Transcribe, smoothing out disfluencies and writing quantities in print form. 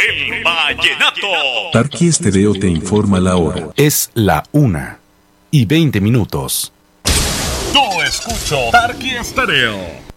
El vallenato. Tarqui Estéreo te informa la hora. Es la 1:20. Yo escucho Tarqui Estéreo.